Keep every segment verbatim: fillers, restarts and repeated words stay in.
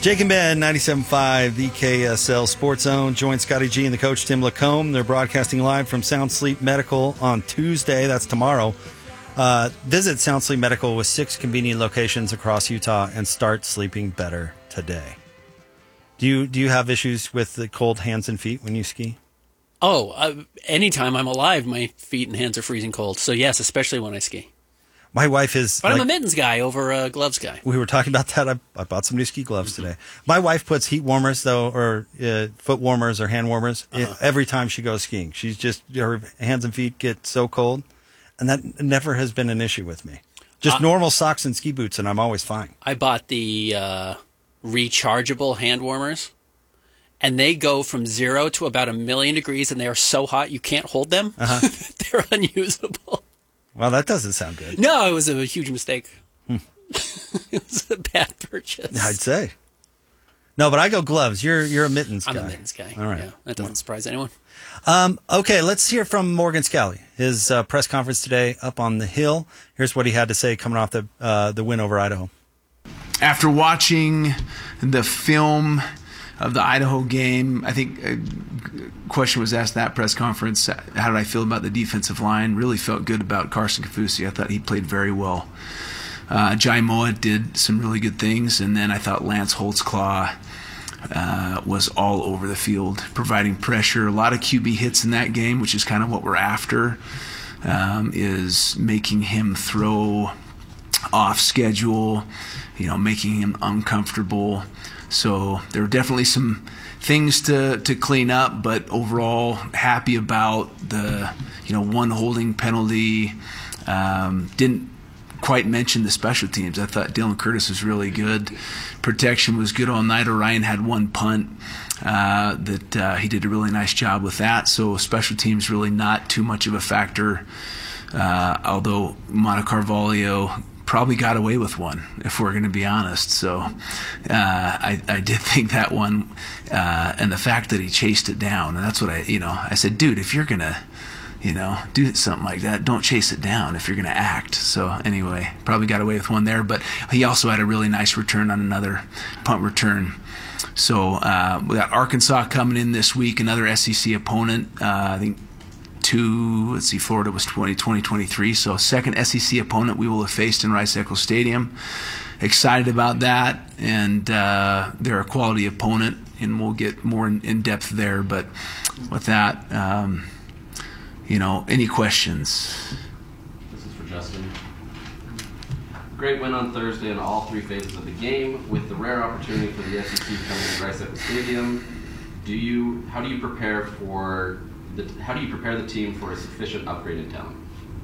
Jake and Ben, ninety-seven point five, the K S L Sports Zone. Join Scotty G and the coach, Tim Lacombe. They're broadcasting live from Sound Sleep Medical on Tuesday. That's tomorrow. Uh, visit Sound Sleep Medical with six convenient locations across Utah and start sleeping better today. Do you do you have issues with the cold hands and feet when you ski? Oh, uh, anytime I'm alive, my feet and hands are freezing cold. So yes, especially when I ski. My wife is... But like, I'm a mittens guy over a gloves guy. We were talking about that. I, I bought some new ski gloves today. My wife puts heat warmers, though, or uh, foot warmers or hand warmers uh-huh. every time she goes skiing. She's just, her hands and feet get so cold, and that never has been an issue with me. Just uh, normal socks and ski boots, and I'm always fine. I bought the uh, rechargeable hand warmers, and they go from zero to about a million degrees, and they are so hot you can't hold them. Uh-huh. They're unusable. Well, that doesn't sound good. No, it was a huge mistake. Hmm. It was a bad purchase. I'd say. No, but I go gloves. You're you're a mittens I'm guy. I'm a mittens guy. All right. Yeah, that doesn't surprise anyone. Um, okay, let's hear from Morgan Scally. His uh, press conference today up on the Hill. Here's what he had to say coming off the uh, the win over Idaho. After watching the film of the Idaho game, I think a question was asked at that press conference, how did I feel about the defensive line? Really felt good about Carson Kafusi. I thought he played very well. Uh, Jai Moa did some really good things, and then I thought Lance Holtzclaw uh, was all over the field, providing pressure. A lot of Q B hits in that game, which is kind of what we're after, um, is making him throw off schedule, you know, making him uncomfortable. So there were definitely some things to, to clean up, but overall happy about the, you know, one holding penalty. Um, didn't quite mention the special teams. I thought Dylan Curtis was really good. Protection was good all night. Orion had one punt uh, that uh, he did a really nice job with that. So special teams really not too much of a factor, uh, although Monte Carvalho probably got away with one, if we're going to be honest. So uh, I, I did think that one, uh, and the fact that he chased it down, and that's what I, you know, I said, dude, if you're going to, you know, do something like that, don't chase it down if you're going to act. So anyway, probably got away with one there, but he also had a really nice return on another punt return. So uh, we got Arkansas coming in this week, another S E C opponent. Uh, I think two, let's see, Florida was twenty, twenty twenty-three, so second S E C opponent we will have faced in Rice-Eccles Stadium. Excited about that, and uh, they're a quality opponent, and we'll get more in, in depth there. But with that, um, you know, any questions? This is for Justin. Great win on Thursday in all three phases of the game, with the rare opportunity for the S E C coming to Rice-Eccles Stadium. Do you? How do you prepare for? The, how do you prepare the team for a sufficient upgrade in talent?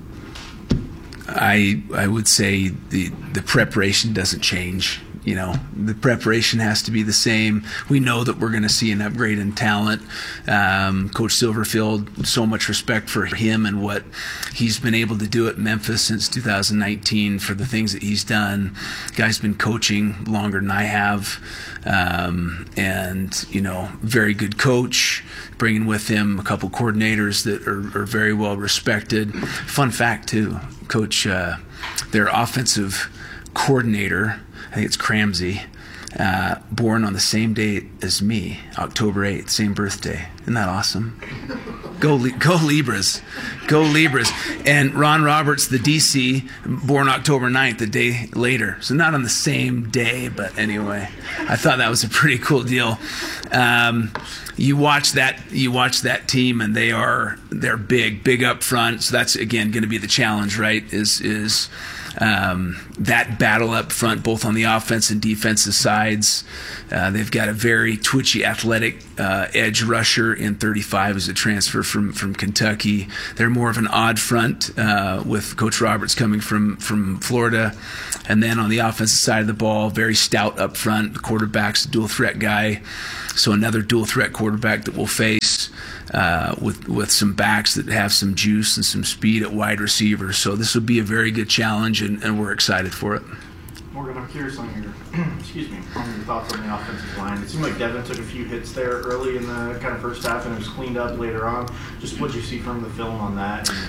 I I would say the the preparation doesn't change. You know, the preparation has to be the same. We know that we're going to see an upgrade in talent. Um, Coach Silverfield, so much respect for him and what he's been able to do at Memphis since two thousand nineteen for the things that he's done. Guy's been coaching longer than I have. Um, and, you know, very good coach, bringing with him a couple coordinators that are, are very well respected. Fun fact, too, Coach, uh, their offensive coordinator, I think it's Cramsey, uh, born on the same date as me, October eighth, same birthday. Isn't that awesome? Go, go Libras. Go Libras. And Ron Roberts, the D C, born October ninth, a day later. So not on the same day, but anyway, I thought that was a pretty cool deal. Um, you watch that you watch that team, and they are they're big, big up front. So that's, again, going to be the challenge, right, is is Um, that battle up front, both on the offense and defensive sides. Uh, they've got a very twitchy, athletic uh, edge rusher in thirty-five as a transfer from, from Kentucky. They're more of an odd front uh, with Coach Roberts coming from, from Florida. And then on the offensive side of the ball, very stout up front. The quarterback's a dual threat guy. So another dual threat quarterback that we'll face. Uh, with with some backs that have some juice and some speed at wide receiver. So this will be a very good challenge, and, and we're excited for it. Morgan, I'm curious on your excuse me, on your thoughts on the offensive line. It seemed like Devin took a few hits there early in the kind of first half, and it was cleaned up later on. Just what you see from the film on that, and, and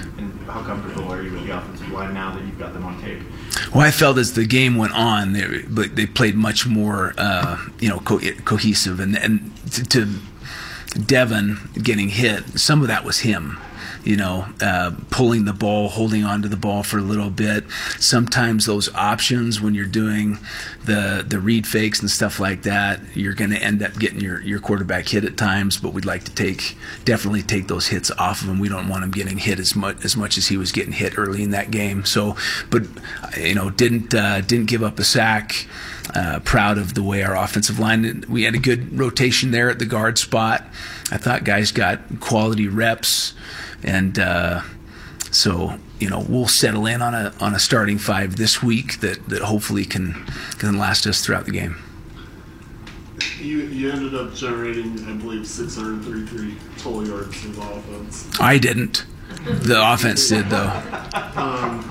how comfortable are you with the offensive line now that you've got them on tape? Well, I felt as the game went on, they, they played much more, uh, you know, co- cohesive, and and to, to Devin getting hit, some of that was him. You know, uh, pulling the ball, holding on to the ball for a little bit. Sometimes those options, when you're doing the the read fakes and stuff like that, you're going to end up getting your, your quarterback hit at times. But we'd like to take definitely take those hits off of him. We don't want him getting hit as much as much as he was getting hit early in that game. So, but you know, didn't uh, didn't give up a sack. Uh, proud of the way our offensive line. We had a good rotation there at the guard spot. I thought guys got quality reps. And uh, so, you know, we'll settle in on a on a starting five this week that, that hopefully can can last us throughout the game. You you ended up generating, I believe, six hundred thirty-three total yards in the offense. I didn't. The offense did, though. Um,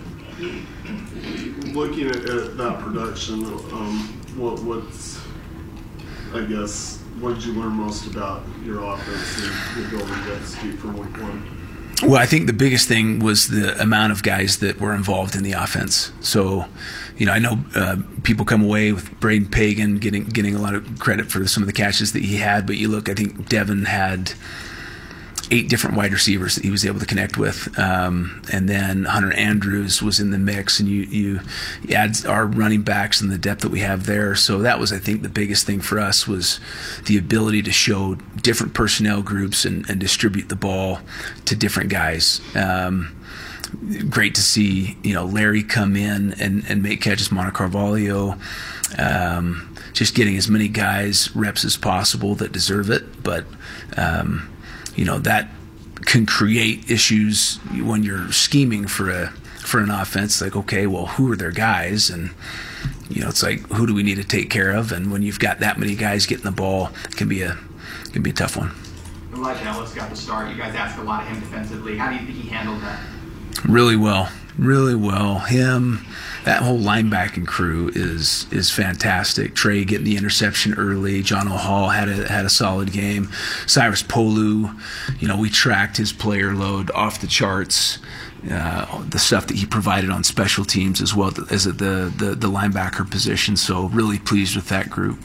looking at, at that production, um, what what's I guess. What did you learn most about your offense and your ability to execute from week one? Well, I think the biggest thing was the amount of guys that were involved in the offense. So, you know, I know uh, people come away with Braden Pagan getting getting a lot of credit for some of the catches that he had, but you look, I think Devin had eight different wide receivers that he was able to connect with, um, and then Hunter Andrews was in the mix, and you, you you add our running backs and the depth that we have there. So that was, I think, the biggest thing for us was the ability to show different personnel groups and, and distribute the ball to different guys. Um, great to see, you know, Larry come in and, and make catches, Mono Carvalho, um, just getting as many guys reps as possible that deserve it, but um, you know, that can create issues when you're scheming for a for an offense. Like, okay, well, who are their guys? And, you know, it's like, who do we need to take care of? And when you've got that many guys getting the ball, it can be a can be a tough one. Elijah Ellis got the start. You guys asked a lot of him defensively. How do you think he handled that? Really well, really well. Him, that whole linebacking crew is is fantastic. Trey getting the interception early. John O'Hall had a had a solid game. Cyrus Polu, you know, we tracked his player load off the charts. Uh, the stuff that he provided on special teams as well as at the, the the linebacker position. So really pleased with that group.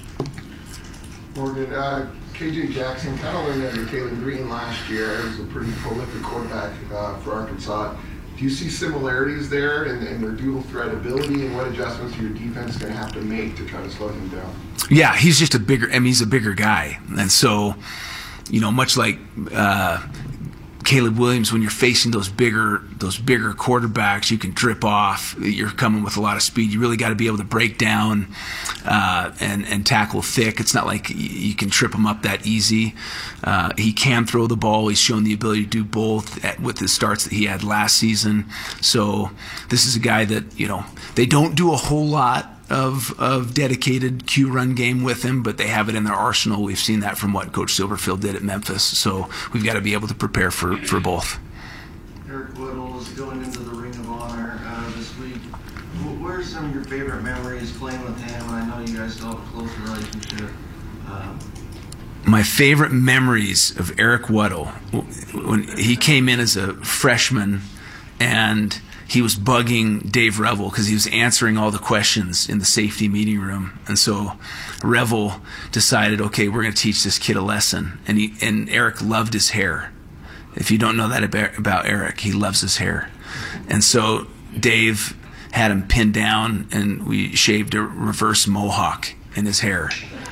Morgan, uh, K J Jackson kind of learned under Taylor Green last year. He was a pretty prolific quarterback uh, for Arkansas. Do you see similarities there in, in their dual threat ability, and what adjustments your defense is going to have to make to try to slow him down? Yeah, he's just a bigger. I mean, he's a bigger guy, and so, you know, much like uh, Caleb Williams, when you're facing those bigger those bigger quarterbacks, you can drip off. You're coming with a lot of speed. You really got to be able to break down uh, and and tackle thick. It's not like you can trip him up that easy. Uh, he can throw the ball. He's shown the ability to do both at, with the starts that he had last season. So this is a guy that, you know, they don't do a whole lot of of dedicated Q run game with him, but they have it in their arsenal. We've seen that from what Coach Silverfield did at Memphis. So we've got to be able to prepare for, for both. Eric Weddle is going into the Ring of Honor uh, this week. What are some of your favorite memories playing with him? I know you guys still have a close relationship. Um, My favorite memories of Eric Weddle, when he came in as a freshman and he was bugging Dave Revel because he was answering all the questions in the safety meeting room. And so Revel decided, okay, we're going to teach this kid a lesson. And he and Eric loved his hair. If you don't know that about Eric, he loves his hair. And so Dave had him pinned down, and we shaved a reverse mohawk in his hair.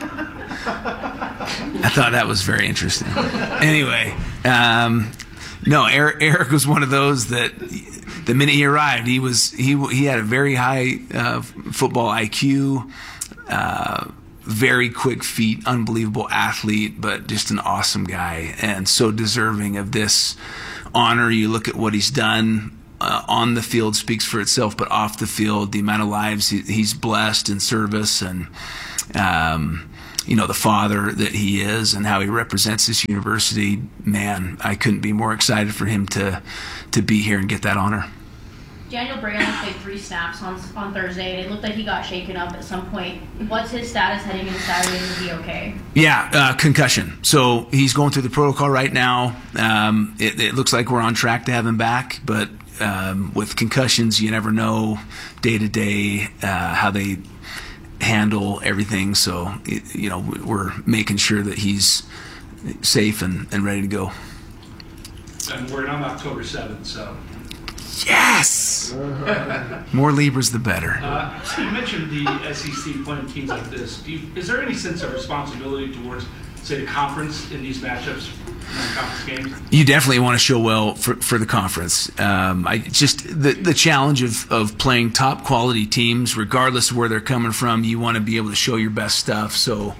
I thought that was very interesting. Anyway, um, no, Eric, Eric was one of those that the minute he arrived, he was he he had a very high uh, football I Q, uh, very quick feet, unbelievable athlete, but just an awesome guy and so deserving of this honor. You look at what he's done uh, on the field speaks for itself, but off the field, the amount of lives he, he's blessed in service and. Um, you know, the father that he is and how he represents this university, man, I couldn't be more excited for him to to be here and get that honor. Daniel Bray only played three snaps on on Thursday, and it looked like he got shaken up at some point. What's his status heading into Saturday? Is he okay? Yeah, uh, concussion. So he's going through the protocol right now. Um, it, it looks like we're on track to have him back, but um, with concussions, you never know day to day uh, how they handle everything. So, you know, we're making sure that he's safe and, and ready to go. And we're on October seventh, so. Yes! More Libras, the better. Uh, so you mentioned the S E C playing teams like this. Do you, is there any sense of responsibility towards, say, the conference in these matchups, non-conference games? You definitely want to show well for, for the conference. Um, I just the the challenge of, of playing top quality teams, regardless of where they're coming from, you want to be able to show your best stuff. So,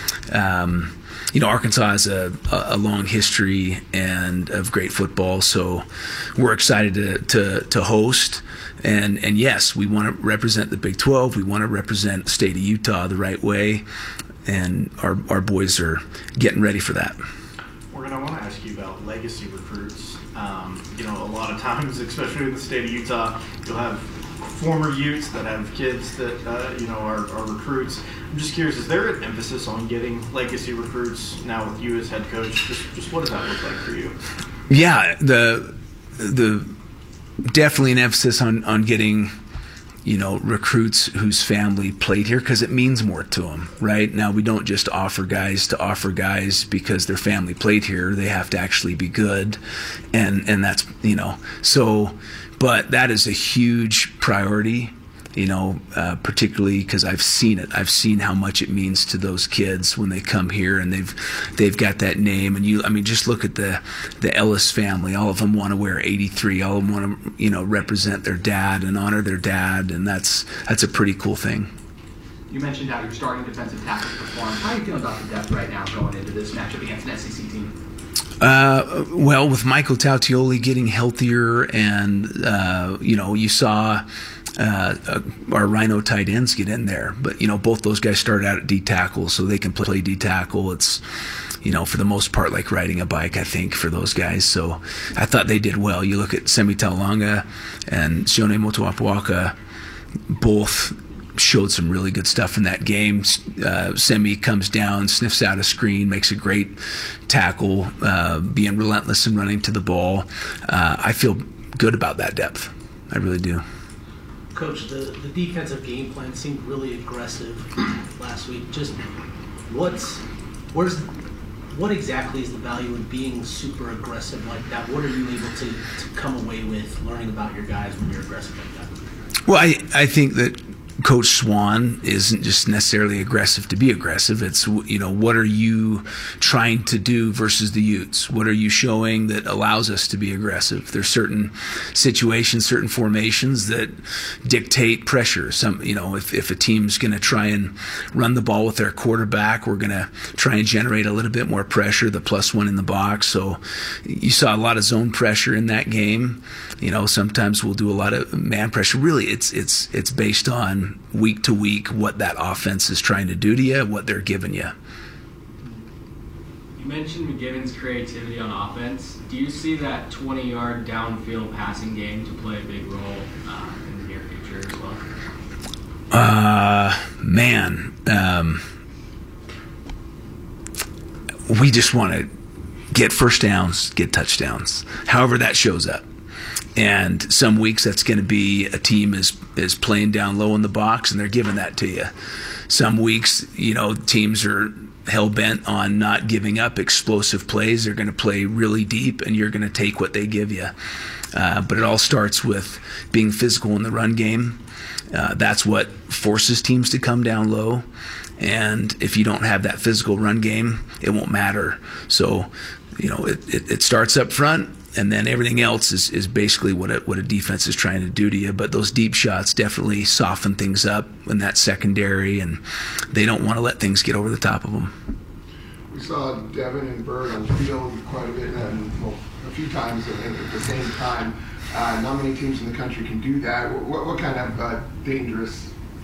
um, you know, Arkansas has a, a long history and of great football, so we're excited to to, to host. And and yes, we want to represent the Big twelve. We want to represent the state of Utah the right way, and our our boys are getting ready for that. Morgan, I want to ask you about legacy recruits. Um, you know, a lot of times, especially in the state of Utah, you'll have former Utes that have kids that uh, you know are, are recruits. I'm just curious, is there an emphasis on getting legacy recruits now with you as head coach? Just, just what does that look like for you? Yeah, the the definitely an emphasis on, on getting, you know, recruits whose family played here, because it means more to them, right? Now, we don't just offer guys to offer guys because their family played here. They have to actually be good, and and that's, you know, so, but that is a huge priority, you know, uh, particularly because I've seen it. I've seen how much it means to those kids when they come here and they've they've got that name. And you, I mean, just look at the the Ellis family. All of them want to wear eighty-three. All of them want to, you know, represent their dad and honor their dad, and that's that's a pretty cool thing. You mentioned how your starting defensive tackles performed. How are you feeling about the depth right now going into this matchup against an S E C team? Uh, well, with Michael Tautioli getting healthier, and uh, you know, you saw uh, uh, our Rhino tight ends get in there, but you know, both those guys started out at D tackle, so they can play D tackle. It's, you know, for the most part, like riding a bike, I think, for those guys. So I thought they did well. You look at Semi Taulanga and Sione Motuapuaka, both showed some really good stuff in that game. Uh, Semi comes down, sniffs out a screen, makes a great tackle, uh, being relentless and running to the ball. Uh, I feel good about that depth. I really do. Coach, the, the defensive game plan seemed really aggressive last week. Just what's where's what exactly is the value in being super aggressive like that? What are you able to, to come away with learning about your guys when you're aggressive like that? Well, I, I think that Coach Swan isn't just necessarily aggressive to be aggressive. It's, you know, what are you trying to do versus the Utes? What are you showing that allows us to be aggressive? There's certain situations, certain formations that dictate pressure. Some, you know, if, if a team's going to try and run the ball with their quarterback, we're going to try and generate a little bit more pressure, the plus one in the box. So you saw a lot of zone pressure in that game. You know, sometimes we'll do a lot of man pressure. Really, it's it's it's based on week to week what that offense is trying to do to you, what they're giving you. You mentioned McGivin's creativity on offense. Do you see that twenty-yard downfield passing game to play a big role uh, in the near future as well? Uh, man, um, we just want to get first downs, get touchdowns, however that shows up. And some weeks that's going to be a team is is playing down low in the box and they're giving that to you. Some weeks, you know, teams are hell bent on not giving up explosive plays. They're going to play really deep and you're going to take what they give you. Uh, but it all starts with being physical in the run game. Uh, that's what forces teams to come down low. And if you don't have that physical run game, it won't matter. So, you know, it, it, it starts up front. And then everything else is, is basically what a, what a defense is trying to do to you. But those deep shots definitely soften things up in that secondary, and they don't want to let things get over the top of them. We saw Devin and Bird on the field quite a bit, and well, a few times at, at the same time. Uh, not many teams in the country can do that. What, what kind of uh, dangerous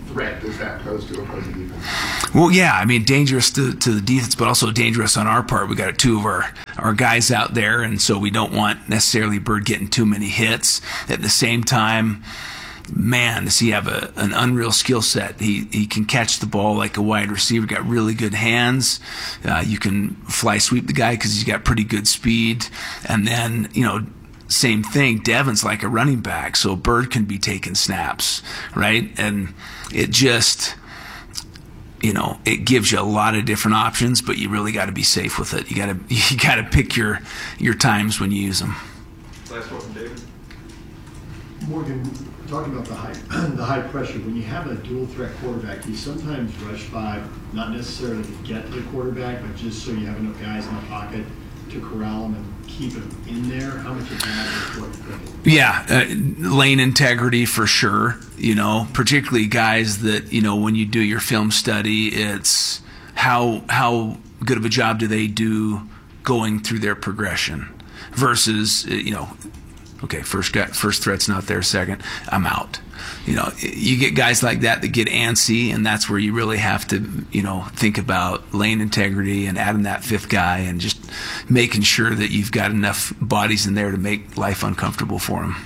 threat does that pose to opposing defense? Well, yeah, I mean, dangerous to, to the defense, but also dangerous on our part. We got two of our, our guys out there, and so we don't want necessarily Bird getting too many hits. At the same time, man, does he have a, an unreal skill set. He he can catch the ball like a wide receiver, got really good hands. Uh, you can fly sweep the guy because he's got pretty good speed. And then, you know, same thing, Devin's like a running back, so Bird can be taking snaps, right? And it just, you know, it gives you a lot of different options, but you really got to be safe with it. You got to you got to pick your your times when you use them. Last one from David. Morgan, talking about the high the high pressure, when you have a dual threat quarterback, you sometimes rush five, not necessarily to get to the quarterback, but just so you have enough guys in the pocket to corral him and keep him in there. How much of that is what you're thinking? Yeah, uh, lane integrity for sure. You know, particularly guys that, you know, when you do your film study, it's how how good of a job do they do going through their progression versus, you know, okay, first guy, first threat's not there, second, I'm out. You know, you get guys like that that get antsy, and that's where you really have to, you know, think about lane integrity and adding that fifth guy and just making sure that you've got enough bodies in there to make life uncomfortable for them.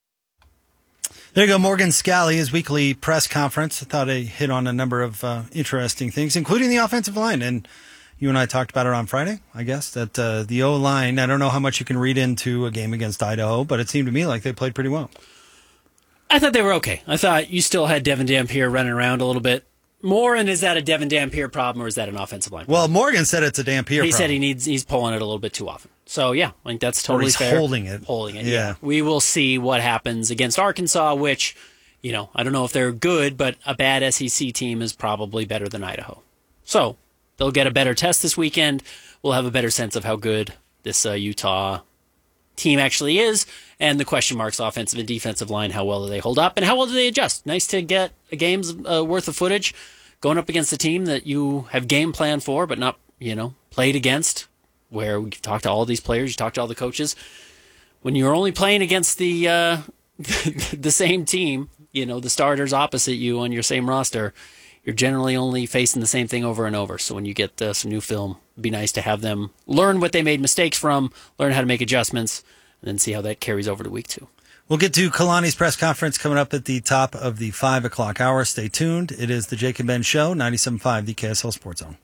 There you go, Morgan Scalley, his weekly press conference. I thought he hit on a number of uh, interesting things, including the offensive line. And you and I talked about it on Friday, I guess, that uh, the O-line, I don't know how much you can read into a game against Idaho, but it seemed to me like they played pretty well. I thought they were okay. I thought you still had Devin Dampier running around a little bit more, and is that a Devin Dampier problem or is that an offensive line problem? Well, Morgan said it's a Dampier he problem. He said he needs he's pulling it a little bit too often. So, yeah, I think that's totally or he's fair. holding it. Holding it, yeah. yeah. We will see what happens against Arkansas, which, you know, I don't know if they're good, but a bad S E C team is probably better than Idaho. So, they'll get a better test this weekend. We'll have a better sense of how good this uh, Utah team actually is, and the question marks offensive and defensive line, how well do they hold up, and how well do they adjust? Nice to get a game's uh, worth of footage going up against a team that you have game plan for, but not, you know, played against, where we talked to all these players, you talked to all the coaches. When you're only playing against the uh, the same team, you know, the starters opposite you on your same roster, you're generally only facing the same thing over and over. So when you get uh, some new film, it'd be nice to have them learn what they made mistakes from, learn how to make adjustments, and then see how that carries over to week two. We'll get to Kalani's press conference coming up at the top of the five o'clock hour. Stay tuned. It is the Jake and Ben Show, ninety-seven point five, the K S L Sports Zone.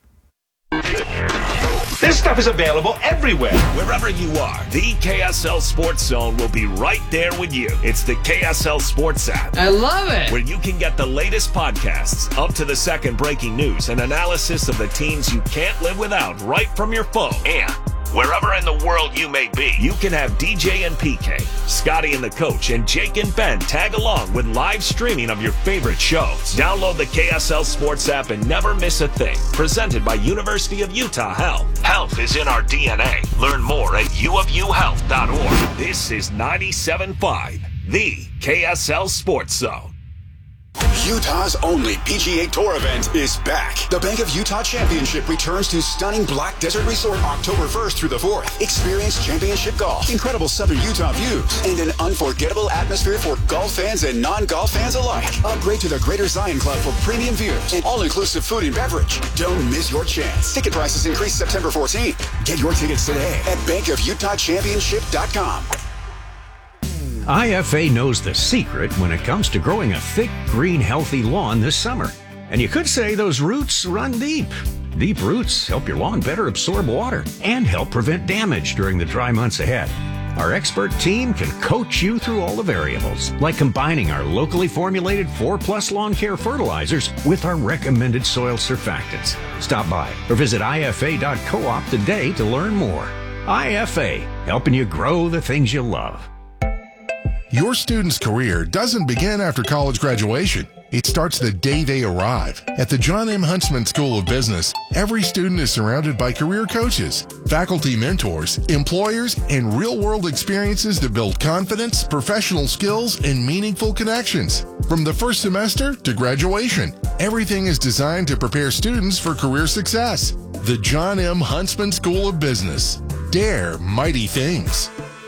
This stuff is available everywhere. Wherever you are, the K S L Sports Zone will be right there with you. It's the K S L Sports app. I love it. Where you can get the latest podcasts, up to the second breaking news, and analysis of the teams you can't live without right from your phone. And wherever in the world you may be, you can have D J and P K, Scotty and the Coach, and Jake and Ben tag along with live streaming of your favorite shows. Download the K S L Sports app and never miss a thing. Presented by University of Utah Health. Health is in our D N A. Learn more at u of u health dot org. This is ninety-seven point five, the K S L Sports Zone. Utah's only P G A Tour event is back. The Bank of Utah Championship returns to stunning Black Desert Resort October first through the fourth. Experience championship golf, incredible southern Utah views, and an unforgettable atmosphere for golf fans and non-golf fans alike. Upgrade to the Greater Zion Club for premium views and all-inclusive food and beverage. Don't miss your chance. Ticket prices increase September fourteenth. Get your tickets today at bank of utah championship dot com. I F A knows the secret when it comes to growing a thick, green, healthy lawn this summer. And you could say those roots run deep. Deep roots help your lawn better absorb water and help prevent damage during the dry months ahead. Our expert team can coach you through all the variables, like combining our locally formulated four plus lawn care fertilizers with our recommended soil surfactants. Stop by or visit I F A dot coop today to learn more. I F A, helping you grow the things you love. Your student's career doesn't begin after college graduation. It starts the day they arrive. At the John M. Huntsman School of Business, every student is surrounded by career coaches, faculty mentors, employers, and real-world experiences to build confidence, professional skills, and meaningful connections. From the first semester to graduation, everything is designed to prepare students for career success. The John M. Huntsman School of Business. Dare mighty things.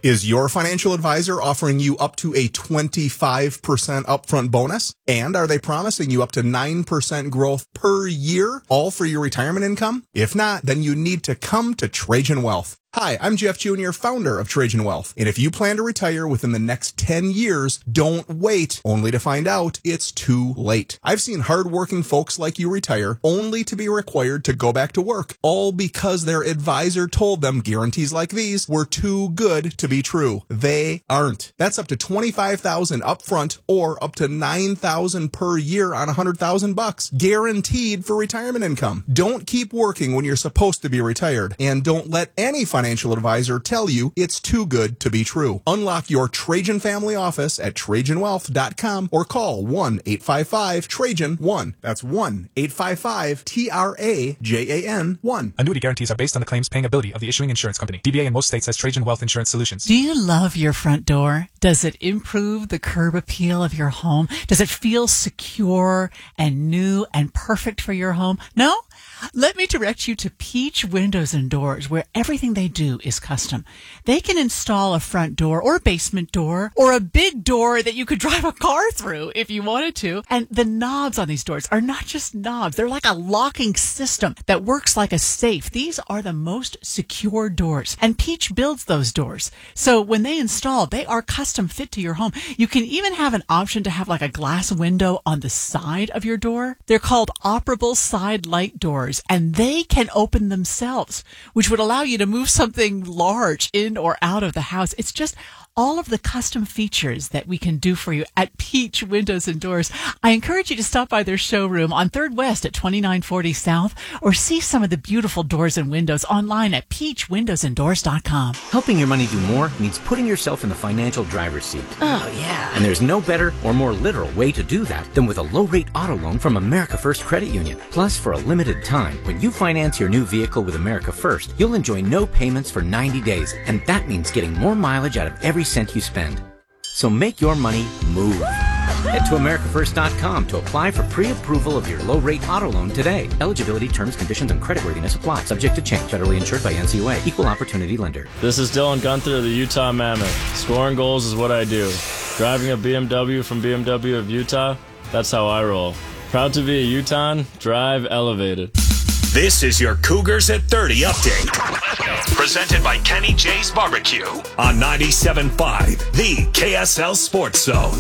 Is your financial advisor offering you up to a twenty-five percent upfront bonus? And are they promising you up to nine percent growth per year, all for your retirement income? If not, then you need to come to Trajan Wealth. Hi, I'm Jeff Junior, founder of Trajan Wealth. And if you plan to retire within the next ten years, don't wait only to find out it's too late. I've seen hardworking folks like you retire only to be required to go back to work, all because their advisor told them guarantees like these were too good to be true. They aren't. That's up to twenty-five thousand dollars upfront or up to nine thousand dollars per year on one hundred thousand bucks, guaranteed for retirement income. Don't keep working when you're supposed to be retired, and don't let any financial advisor tell you it's too good to be true. Unlock your Trajan family office at Trajan Wealth dot com or call one eight five five Trajan one. That's one eight five five T R A J A N one. Annuity guarantees are based on the claims paying ability of the issuing insurance company. D B A in most states has Trajan Wealth Insurance Solutions. Do you love your front door? Does it improve the curb appeal of your home? Does it feel secure and new and perfect for your home? No? Let me direct you to Peach Windows and Doors, where everything they do is custom. They can install a front door or a basement door or a big door that you could drive a car through if you wanted to. And the knobs on these doors are not just knobs. They're like a locking system that works like a safe. These are the most secure doors, and Peach builds those doors. So when they install, they are custom fit to your home. You can even have an option to have like a glass window on the side of your door. They're called operable side light doors, and they can open themselves, which would allow you to move something large in or out of the house. It's just all of the custom features that we can do for you at Peach Windows and Doors. I encourage you to stop by their showroom on third West at twenty-nine forty South, or see some of the beautiful doors and windows online at peach windows and doors dot com. Helping your money do more means putting yourself in the financial driver's seat. Oh, yeah. And there's no better or more literal way to do that than with a low-rate auto loan from America First Credit Union. Plus, for a limited time, when you finance your new vehicle with America First, you'll enjoy no payments for ninety days, and that means getting more mileage out of every cent you spend. So make your money move. Head to America First dot com to apply for pre-approval of your low-rate auto loan today. Eligibility, terms, conditions, and creditworthiness apply. Subject to change. Federally insured by N C U A. Equal opportunity lender. This is Dylan Gunther of the Utah Mammoth. Scoring goals is what I do. Driving a B M W from B M W of Utah, that's how I roll. Proud to be a Utahn. Drive elevated. This is your Cougars at thirty update. Presented by Kenny J's Barbecue on ninety-seven point five, the K S L Sports Zone.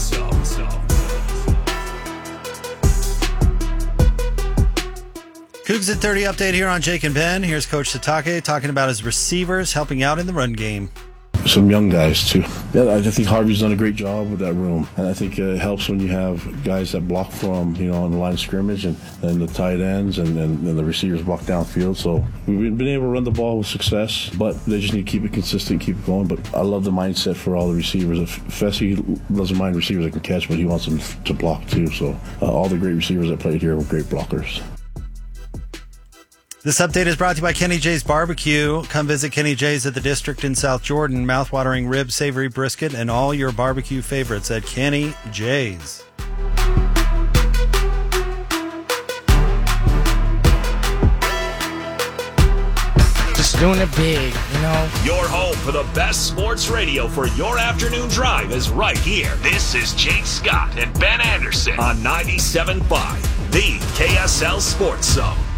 Cougs at thirty update here on Jake and Ben. Here's Coach Satake talking about his receivers helping out in the run game. Some young guys, too. Yeah, I think Harvey's done a great job with that room. And I think uh, it helps when you have guys that block from, you know, on the line of scrimmage and, and the tight ends and, and, and the receivers block downfield. So we've been able to run the ball with success, but they just need to keep it consistent, keep it going. But I love the mindset for all the receivers. If Fessy doesn't mind receivers that can catch, but he wants them to block, too. So uh, all the great receivers that played here were great blockers. This update is brought to you by Kenny J's Barbecue. Come visit Kenny J's at the District in South Jordan. Mouthwatering ribs, savory brisket, and all your barbecue favorites at Kenny J's. Just doing it big, you know? Your home for the best sports radio for your afternoon drive is right here. This is Jake Scott and Ben Anderson on ninety-seven point five, the K S L Sports Zone.